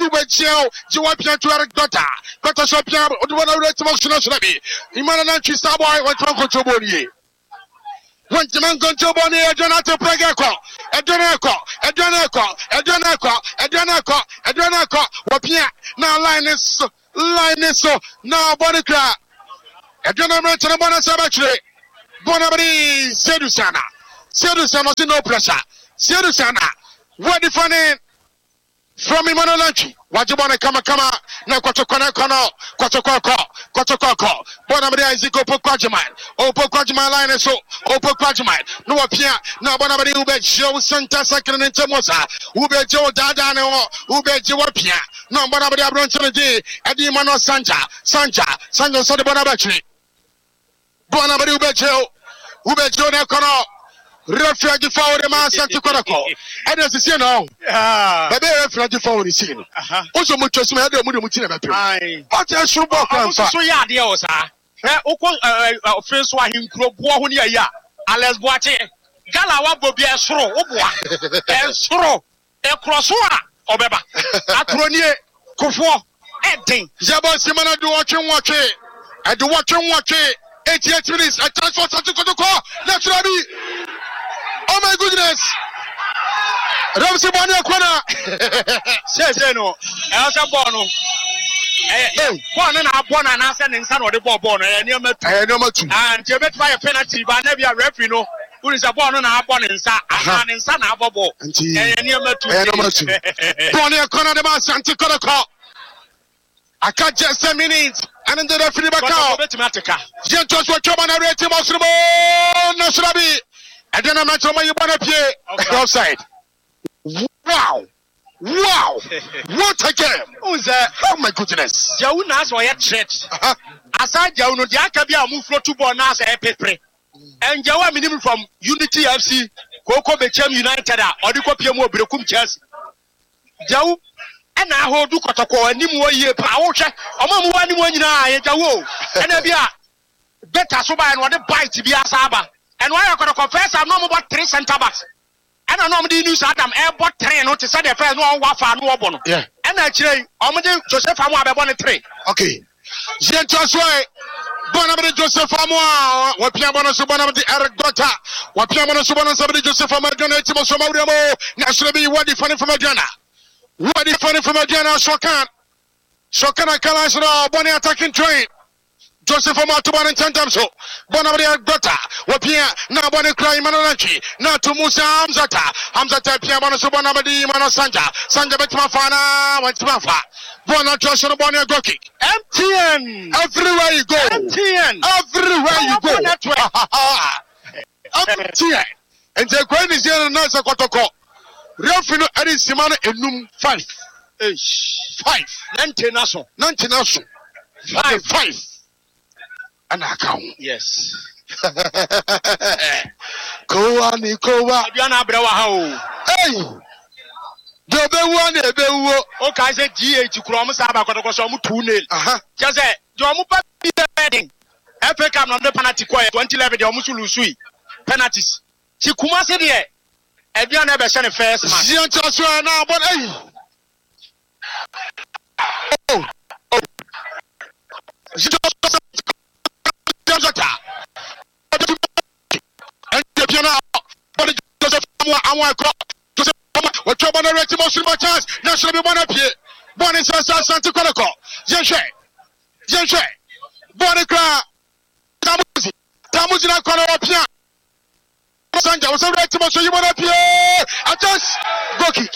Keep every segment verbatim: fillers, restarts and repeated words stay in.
Ubechel, Joapian to Eric Dota, Dota Shopian, or the one I read to Moshinabi. Imana Chisaboy went from Contoboni. Went to Mancontoboni, Jonathan Pregaco, Adrenaco, Adrenaco, Adrenaco, Adrenaco, Adrenaco, Wapia, now Linus, Linus, now Bonica, Adrenac and Bonasabatre, Bonabri, Sedusana, Sedusana, no pressure, Sedusana, what the funny from Imanolachi. What you want to come come out? No, Quatocona, Quatocoko, Quatocoko, Bonabria is Eco Pocrajaman, Opo Quajaman line and so, Opo Quajaman, no appear, no Bonabri Ube Joe Santa Sacred and Temosa, Ube Joe Dadano, Ube Joapia, no Bonabria Bronson Day, Edimano Santa, Santa, Sanjo Santa Bonabatri, Bonabri Ube Joe, Ube Joe Nacono. Refugee forward the man Santo Coraco. And as you see now, the refugee forward is seen. Also, much as we had a Mutina. What else should I so ya dear, sir? Uh, first one, you grow one year, unless what Galawa will be a straw, a straw, a crosswa, or Beba. Atronia, Kofo, Edding. Jabba Simona do watching watch it. I do watching watch it. eighty-eight minutes. I transfer Santo Coraco. Let's ready. Oh my goodness! Ramsey Bonia Kwana says, no, Elsa Bono. One and a half one and answer and son of the Bobon, and you're met and you met by a penalty by Nevia Refino, who is a born and a half one in Sa and son of Bobo, and you're met to Bonia Kwana de Man Santi Kodako. I can't just a minute and in the referee back out. Gentos were Choman and Reti Mosrimo, Nasrabi. And then I'm not sure you want to play outside. Wow! Wow! What a game! Who's that? Oh my goodness! Jaunas or yet church. Aside Jauno, the Akabia move to Bonas and Pepe. And Jawa minimum from Unity F C, Coco Bechem United, or the Copiamo Brekum Chelsea. Jau, and I hold do Kotoko and Nimo ye power check. Among one one and Jawo. And Abia better so by and what a bite to be a Saba. And why I could confess, I'm not about three center backs. And I normally use Adam airport train to say the first one wafa no bono. Yeah. And actually, I'm Joseph Amwa by three. Okay. Gentos way. Bonabri Joseph Amwa, what Piamano Subana the Eric Dota, what Piamano Subana somebody Joseph Amagana, Timo Somario, naturally, what if funny from Adriana? What if funny from Adriana? Shokan. Shokan Kalasno, Bonnie attacking train. Joseph Amatuban and Tantamso, Bonabria Gota, Wapia, now Bonnie Cry Mananachi, now to Musa Hamzata, Hamzata Piamano Subonabadi, Mano Sanja, Sanja Betmafana, Wentmafa, Bona Joshua Bonnie Goki, M T N, everywhere you go, M T N, everywhere you go, M T N, and the grand is here in Nasa Kotoko, Rafino Eddie Simana Enum five, five, Nanti Naso, Nanti Naso, five, five. An account. Yes. Koa ni koa. Abiana Brawa. Hey. Dobe one ebe o ka say G H krom saba kotoko so mu two nil. Aha. Je say do mu pa bi heading. F A Cup no the penalty ko twenty eleven de o mu su lose penalties. Ti kuma se de Abiana be share first match. Zion so na but hey. Oh. Oh. And the piano, but it doesn't come. I want to what trouble the rest of my chance. National one up here. Born in Santa Coraco. Jenshe. Jenshe. Bonica. Tamuzi. Tamuzi na corner up here. Sanja was a right to show you one up here. I just go kick.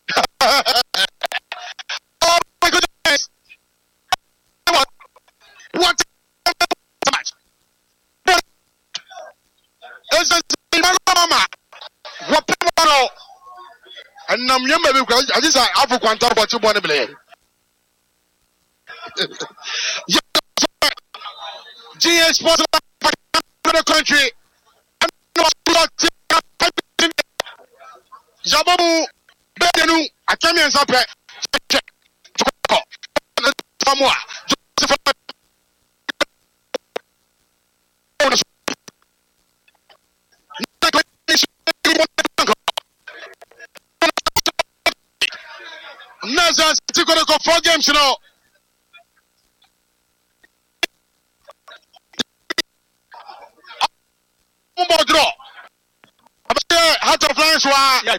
Oh my goodness. What? What? Mama, what people and I'm young because I just have a quantum about you want to play. G S Sports for the country. Jababu, Bedenu, I came in Zappa. Nasa Tikoro go four games now. More draw. Heart of Lions were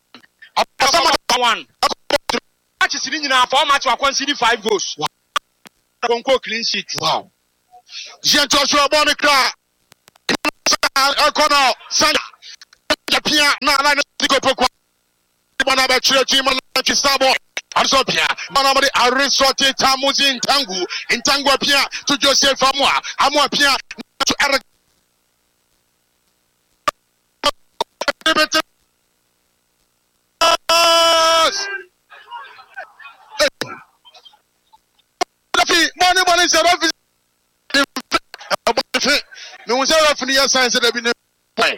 one. Match is in our format to consider five goals. One clean sheet. Wow. Jean Joshua Bonica. Econo Sanda. Pia na na Nico Poko. Bana ba chire team na Chisabo. Also Pia. Bana ba Arisote Tamuzi Ntangu. Ntangu Pia to Joseph Amwa. Amwa Pia to Eric. Money, money, is a no one's ever for the science that have been play.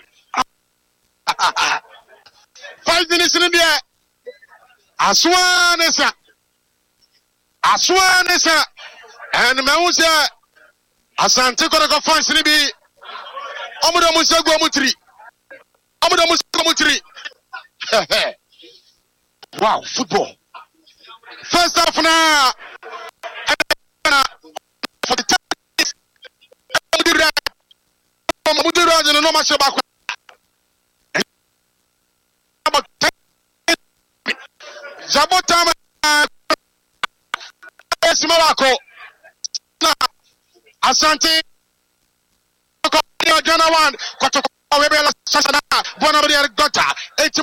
Five minutes in India. Aswanesa. Aswanesa. And Mausa Asante Koraka Fans Nibi. Amuda Musa Gomutri. Amuda Musa Gomutri. Wow, football. First half now. For the tennis, Mudura and no match back. Zabotama Esmarako Asante Jana one, Quatobella Sasana, Bonabria Gota, eight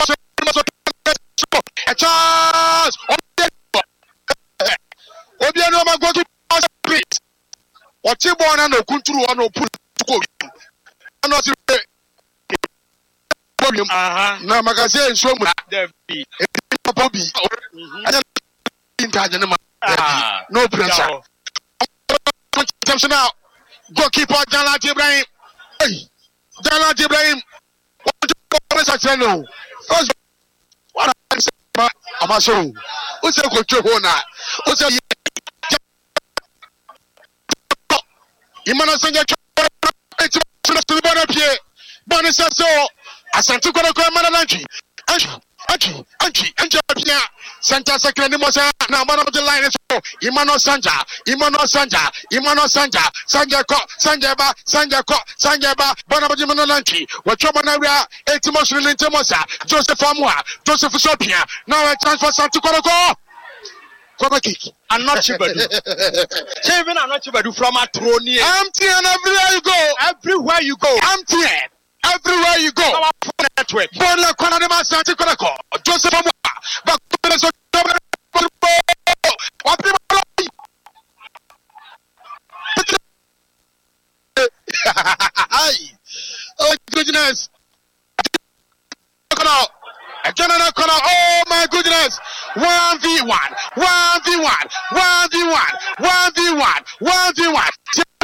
a chance. Obiano Magoki Street. What you born and no country or no put to go. I'm not volume. Now, magazine show me the Bobby. No pressure. Now, goalkeeper Jala Ibrahim. Hey, Jala Ibrahim. What I say, I'm a show. What's a good job on that? What's a Imana Sanga to Bonapie, Bonasaso, Asante Koroko Manalanchi, Anchi, Anchi, Anchi, Anchi, Santa Sacranimosa, now one of the lines. Imano Sanja, Imano Sanja, Imano Sanja, Sanja Ko, Sanjaba, Sanja Ko, Sanjaba, Bonabaji Manalanchi, Wachobanaria, Etimos Rilintimosa, Joseph Amwa, Joseph Sopia, now a chance for Santa Koroko. I'm not Chibadu. Even I'm not Chibadu from a throne. Empty and everywhere you go. Everywhere you go. Empty. Everywhere you go. Our network. Bonla Konadema Santi Korako. Joseph Amwa. But oh goodness. Oh my goodness. One v one, one v one, one v one, one v one, one v one.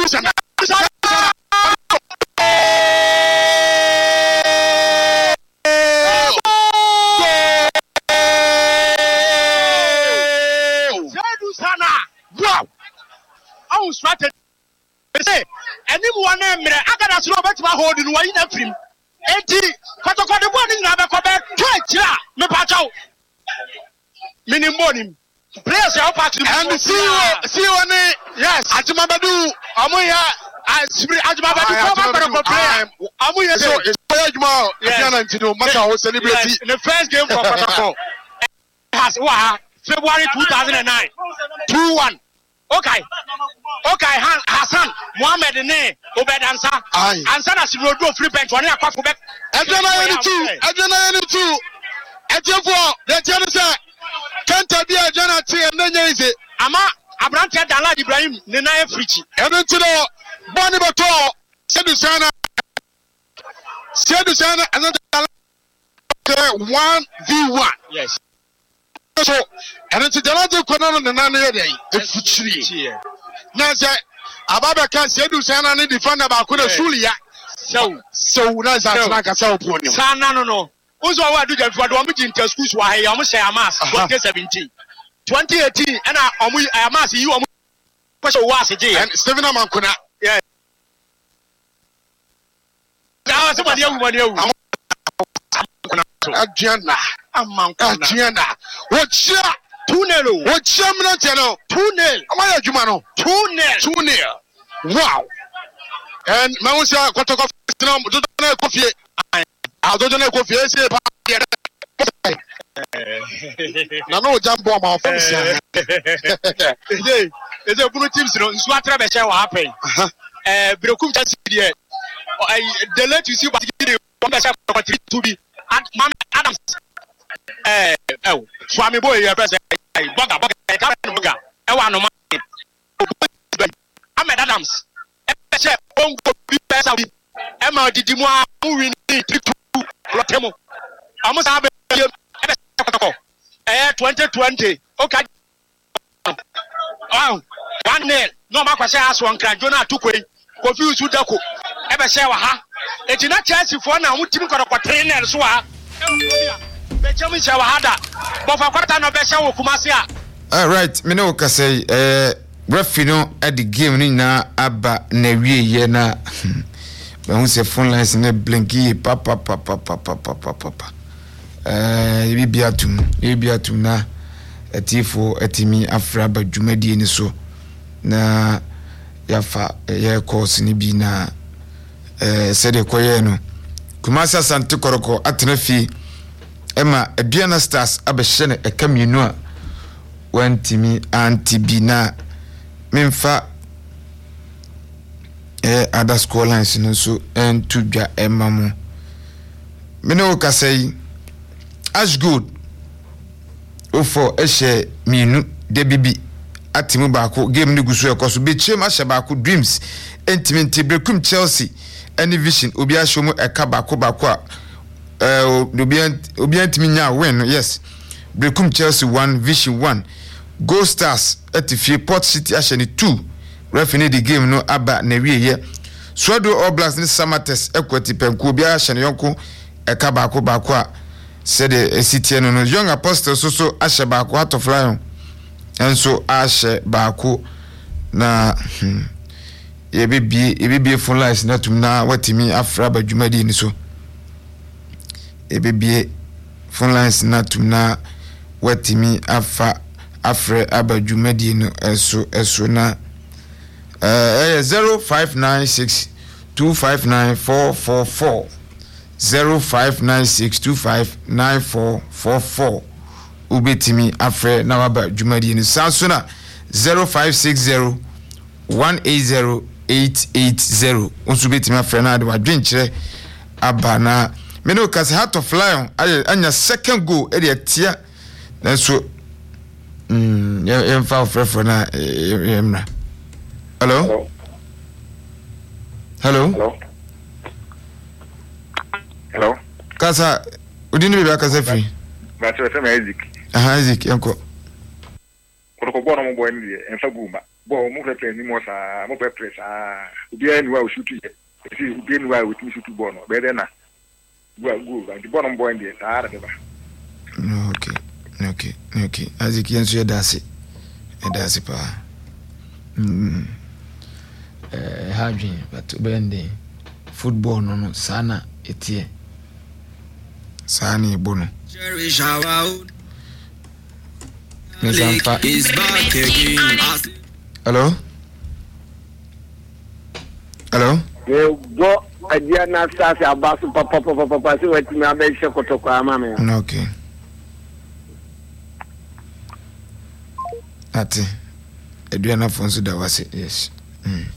Wow! I was started. They say, anyone name I got a slow back to my holding one in a film. Eighty, but I got the morning now. Quebec, twice, me patch out. Meaning morning. Players are part and see you, see you, yes, Ajamabadu, Amuya, Ajamabadu, Amuya, so it's Payajma, yes, to do Macau celebrity in the first game for Protocol. Has February two thousand nine, two one. Okay, okay, Hassan, Mohammed, Ne, Obed Ansa, Ansa, as you will do free bench, one year, Quebec, Adriana, two, Adriana, two, Adriana, the Genesis. Can't be a Jana T and then is it? Ama Abranta Dala Ibrahim, Nina Frichi. And then to the Bonnie Bato, Sedusana, Sedusana, and then one v one. Yes. So, and then to the other corner on the Nana day, the tree. Now, Ababa Sedusana and the fun about Kuda Sulia. So, so that's like a cell phone. Sana, no, no. Also, I do that for the winter schools where I almost say a mass, twenty seventeen. twenty eighteen, and I mass you are was a J. And Stephen Amankuna. Yeah. Now, somebody else, Adriana, Amankuna, Adriana. What's your two nil. What champion channel? two nil. Am I a Jumano? two nil. two nil. Wow. And Mausa Kotoko Coffee. I don't know if you say no jump bomb off. Is a blue teams in Swatra Besha happen. Uh, Brokum just here. The let you see what you to be Adams. Eh, oh, Swami boy, your president. Boga, Boga, Boga. I want no money. Ahmed Adams. Emma did you want to win two Rotemo? I must have a twenty twenty. Okay. Oh, one nil. No, Marcus has one can Jonah took away. Confused with Dako. Ever say, ha? It's not chance for now. What you got a trainer? So, Benjamin Shawahada. But for quarter no Besha Kumasia. All right, Mino say, eh, Refino at the game na Abba Nevi Yena. When we say phone lines in a blinky, papa, papa, papa, papa, papa. Eh, Ibiatum, Ibiatum na a tifo, a timi, afra, but Jumedi in so. Na yafa, a course in Ibina, eh, said a coyeno. Kumasa Santukoroko, Atnefi, Emma, a Diana Stars, Abashene, a Camino, when Timmy, Auntie Bina, Memfa. Eh, other school lines no so and to ja Emma mo. Me no ka say as good. O for ehye minu de bibi atimu baako game ni gusu ekoso be chem ahye baako dreams intimate brekum Chelsea any vision obi ahye mo eka baako baako a eh obi obi antimi nya win yes brekum Chelsea one vision one Go Stars at the Port City ahye ni two referee the game no aba na wie ye Swado All Blacks ni Samates equity penku bia hye ne yonko eka baako baako a said the city no Young Apostle so so ahye baako atofly enso ahye baako na hmm, ye bibie ye bibie phone lines na tum na watimi afra badwumadi ni so ye bibie phone lines na tum na watimi afa afre abadwumadi no enso enso na Uh, zero five nine six two five nine four four four zero five nine six two five nine four four four ubetimi afre na waba jumadi ni sansuna zero five six zero one eight zero eight eight zero unsu betimi afre na de wadwenkyere abana meno kase Heart of Lion anya second goal e de tia nanso mm yemfa ofrefo na yemra. Hello? Hello? Hello? Hello? Hello? Kasa, udini bibi akasa free? But you say Isaac. Aha, Isaac, yanko. Kotoko bono mo boy ni enfa guma. Bo mo fe ni mo sa, mo pe press ah. Ubi eni wa shoot ye. Si ubi eni wa with me shoot bono. Be dey na. Go go, and the bono boy ni sa ara de ba. Okay. Okay. Okay. Isaac yanso yedase. Yedase pa. Mm. Eh, hajin but bende football no no sana etie sana ibono Mesampa. Hello? Hello? You go Adiana Stars abasu papa papa papa so wet me abeshe kotoko amame. Okay. Ati Adiana Fonso da wase yes. Mm.